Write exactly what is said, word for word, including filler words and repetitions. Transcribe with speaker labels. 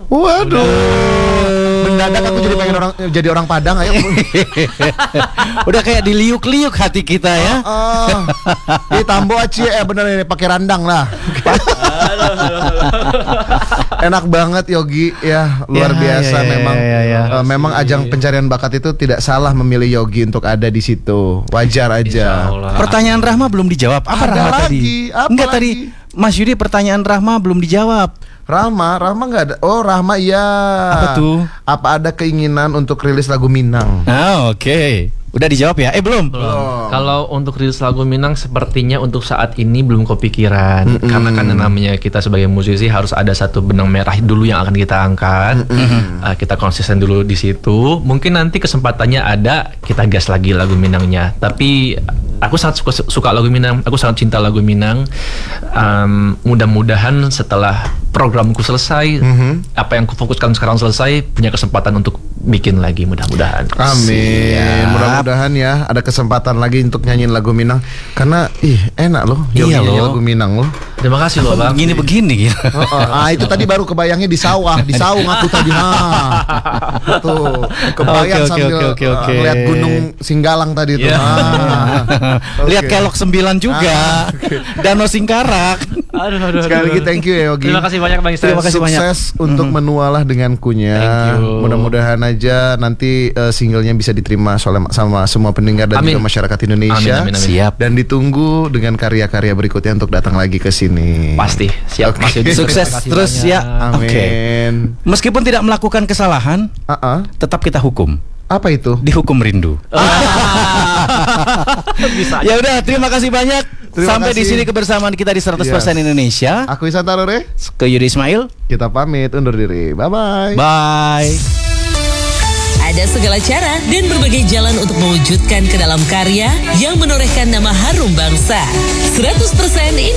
Speaker 1: Waduh. Mendadak aku jadi pengen orang jadi orang Padang ayo.
Speaker 2: Udah kayak diliuk-liuk hati kita ya.
Speaker 1: Oh, di Tambo aci eh bener ini pakai randang lah. Enak banget Yogi ya, luar
Speaker 2: Ya,
Speaker 1: biasa
Speaker 2: ya, ya,
Speaker 1: memang.
Speaker 2: ya, ya.
Speaker 1: Uh, memang ajang pencarian bakat itu tidak salah memilih Yogi untuk ada di situ. Wajar aja.
Speaker 2: Pertanyaan Rahma belum dijawab. Apa
Speaker 1: Ada
Speaker 2: Rahma
Speaker 1: lagi,
Speaker 2: tadi?
Speaker 1: apa
Speaker 2: Enggak
Speaker 1: lagi?
Speaker 2: tadi Mas Yudi pertanyaan Rahma belum dijawab.
Speaker 1: Rahma, Rahma nggak ada. Oh Rahma iya.
Speaker 2: Apa tuh?
Speaker 1: Apa ada keinginan untuk rilis lagu Minang?
Speaker 2: Ah, oke. Okay. Udah dijawab ya? Eh belum.
Speaker 3: Belum. Kalau untuk rilis lagu Minang sepertinya untuk saat ini belum kepikiran. Mm-mm. Karena kan namanya kita sebagai musisi harus ada satu benang merah dulu yang akan kita angkat. Uh, kita konsisten dulu di situ. Mungkin nanti kesempatannya ada, kita gas lagi lagu Minangnya. Tapi aku sangat suka, suka lagu Minang. Aku sangat cinta lagu Minang. Um, mudah-mudahan setelah programku selesai, mm-hmm. apa yang kufokuskan sekarang selesai, punya kesempatan untuk bikin lagi mudah-mudahan.
Speaker 1: Amin.
Speaker 2: Siap.
Speaker 1: Mudah-mudahan ya ada kesempatan lagi untuk nyanyiin lagu Minang karena ih enak loh.
Speaker 2: Iya loh.
Speaker 1: Lagu Minang loh.
Speaker 3: Terima kasih loh Bang.
Speaker 2: Begini-begini gitu.
Speaker 1: Oh, oh. Ah itu tadi baru kebayangnya di sawah, di saung aku tadi. Nah. Tuh, kebayang
Speaker 2: Oke, oke,
Speaker 1: sambil
Speaker 2: oke, oke, oke.
Speaker 1: uh, lihat Gunung Singgalang tadi tuh.
Speaker 3: Yeah.
Speaker 1: Ah.
Speaker 2: Lihat
Speaker 1: Oke.
Speaker 2: Kelok sembilan juga.
Speaker 1: Ah, okay.
Speaker 2: Danau Singkarak.
Speaker 3: Aduh, aduh,
Speaker 1: Sekali lagi thank you ya Yogi.
Speaker 3: Terima kasih banyak Bang Istan.
Speaker 2: Terima kasih banyak.
Speaker 1: Sukses untuk
Speaker 2: Mhm.
Speaker 1: menualah dengan kunya.
Speaker 3: Thank you.
Speaker 1: Mudah-mudahan aja nanti uh, singlenya bisa diterima soleh sama semua pendengar dan
Speaker 3: Amin.
Speaker 1: juga masyarakat Indonesia.
Speaker 3: Amin, amin, amin.
Speaker 2: Siap.
Speaker 1: Dan ditunggu dengan karya-karya berikutnya untuk datang lagi ke sini.
Speaker 3: Pasti. Siap.
Speaker 1: Oke.
Speaker 3: Mas Yudi.
Speaker 2: Sukses
Speaker 3: Terima kasih
Speaker 2: terus
Speaker 3: banyak.
Speaker 2: ya.
Speaker 1: Amin.
Speaker 2: Oke. Meskipun tidak melakukan kesalahan,
Speaker 1: Uh-uh.
Speaker 2: tetap kita hukum.
Speaker 1: Apa itu?
Speaker 2: Dihukum rindu.
Speaker 3: Bisa.
Speaker 2: Ya udah, terima kasih banyak.
Speaker 1: Terima
Speaker 2: Sampai di
Speaker 1: kasih.
Speaker 2: sini kebersamaan kita di seratus persen
Speaker 1: Yes.
Speaker 2: Indonesia.
Speaker 1: Aku Ihsan Tarore.
Speaker 2: Ke Yudi Ismail.
Speaker 1: Kita pamit undur diri. Bye-bye.
Speaker 2: Bye.
Speaker 4: Ada segala cara dan berbagai jalan untuk mewujudkan ke dalam karya yang menorehkan nama harum bangsa. seratus persen Indonesia.